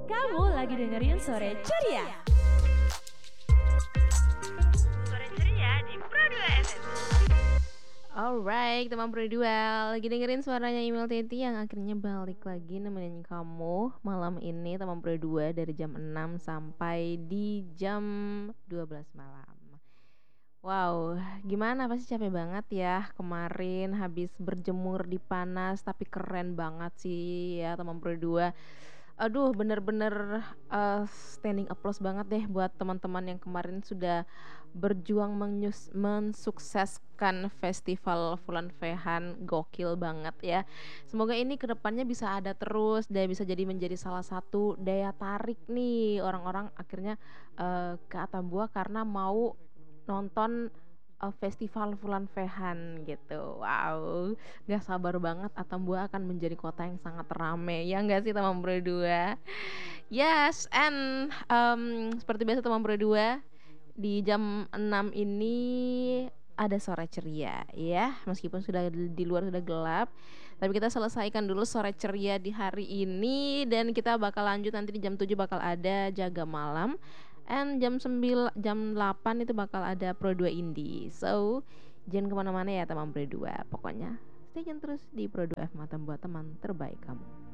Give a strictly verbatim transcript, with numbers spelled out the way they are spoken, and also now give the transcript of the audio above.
Kamu lagi dengerin Sore Ceria. Sore ceria di Pro dua F M. Alright, teman Produel, lagi dengerin suaranya Email Teti yang akhirnya balik lagi nemenin kamu malam ini teman Pro dua dari jam enam sampai di jam dua belas malam. Wow, gimana? Pasti capek banget ya kemarin habis berjemur di panas, tapi keren banget sih ya teman Pro dua. Aduh, bener-bener eh, standing applause banget deh buat teman-teman yang kemarin sudah berjuang menyus- mensukseskan festival Fulan Fehan. Gokil banget ya. Semoga ini kedepannya bisa ada terus dan bisa jadi menjadi salah satu daya tarik nih orang-orang akhirnya eh, ke Atambua karena mau nonton eh, festival Fulan Fehan gitu. Wow, gak sabar banget Atambua akan menjadi kota yang sangat rame. Ya enggak sih teman berdua? Yes, and um, seperti biasa teman berdua di jam enam ini ada sore ceria ya. Meskipun sudah di di luar sudah gelap, tapi kita selesaikan dulu sore ceria di hari ini dan kita bakal lanjut nanti di jam tujuh bakal ada jaga malam. And jam sembilan, jam delapan itu bakal ada Pro dua Indie. So, jangan kemana-mana ya teman Pro dua. Pokoknya stay tune terus di Pro dua F Mata buat teman terbaik kamu.